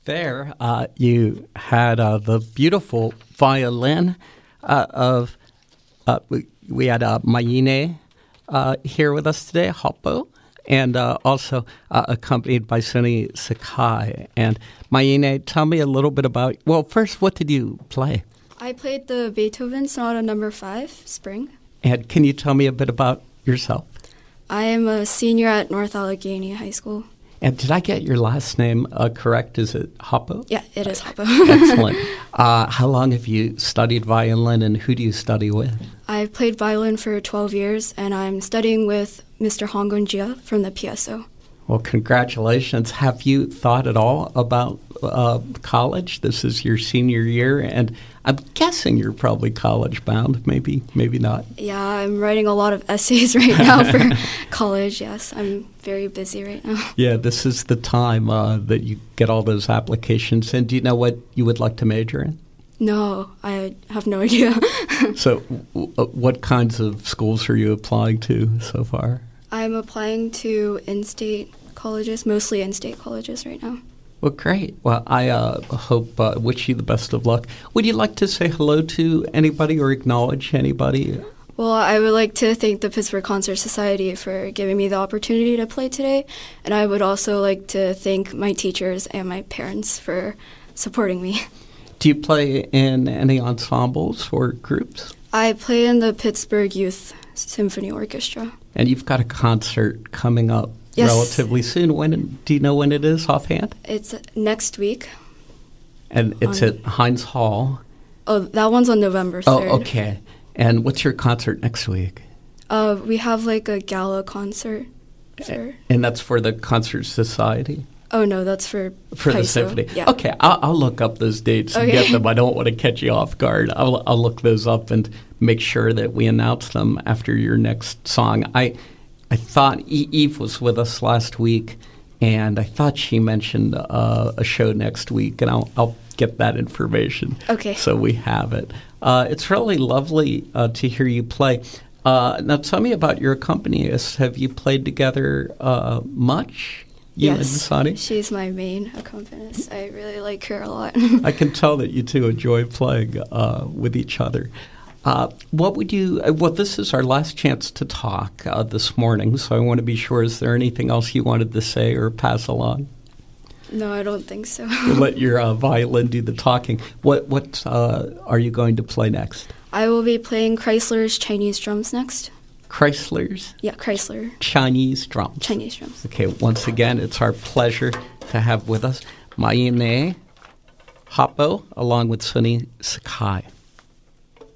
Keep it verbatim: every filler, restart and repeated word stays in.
there, uh, you had uh, the beautiful violin uh, of, uh, we, we had uh, Mayine uh, here with us today, Hoppo, and uh, also uh, accompanied by Sunny Sakai. And Mayine, tell me a little bit about, well, first, what did you play? I played the Beethoven Sonata Number Five, Spring. And can you tell me a bit about yourself? I am a senior at North Allegheny High School. And did I get your last name uh, correct? Is it Hoppo? Yeah, it is Hoppo. Excellent. Uh, how long have you studied violin, and who do you study with? I've played violin for twelve years, and I'm studying with Mister Hongun Jia from the P S O. Well, congratulations. Have you thought at all about uh, college? This is your senior year, and I'm guessing you're probably college-bound. Maybe, maybe not. Yeah, I'm writing a lot of essays right now for college, yes. I'm very busy right now. Yeah, this is the time uh, that you get all those applications in. Do you know what you would like to major in? No, I have no idea. So w- what kinds of schools are you applying to so far? I'm applying to in-state colleges, mostly in-state colleges right now. Well, great. Well, I uh, hope, uh, wish you the best of luck. Would you like to say hello to anybody or acknowledge anybody? Well, I would like to thank the Pittsburgh Concert Society for giving me the opportunity to play today, and I would also like to thank my teachers and my parents for supporting me. Do you play in any ensembles or groups? I play in the Pittsburgh Youth Symphony Orchestra. And you've got a concert coming up yes. relatively soon. When do you know when it is offhand? It's next week. And it's on, at Heinz Hall. Oh, that one's on November third. Oh, okay. And what's your concert next week? Uh, we have like a gala concert. For... And that's for the Concert Society? Oh, no, that's for For the P S O. symphony. Yeah. Okay, I'll, I'll look up those dates and okay. get them. I don't want to catch you off guard. I'll, I'll look those up and make sure that we announce them after your next song. I I thought e- Eve was with us last week, and I thought she mentioned uh, a show next week, and I'll, I'll get that information. Okay. So we have it. Uh, it's really lovely uh, to hear you play. Uh, now, tell me about your accompanist. Have you played together uh, much? You yes, and Sonny? She's my main accompanist. I really like her a lot. I can tell that you two enjoy playing uh, with each other. Uh, what would you, uh, well, this is our last chance to talk uh, this morning, so I want to be sure, is there anything else you wanted to say or pass along? No, I don't think so. We'll let your uh, violin do the talking. What what uh, are you going to play next? I will be playing Chrysler's Chinese drums next. Chrysler's? Yeah, Chrysler. Chinese drums. Chinese drums. Okay, once again, it's our pleasure to have with us Mayine Hoppo along with Sunny Sakai.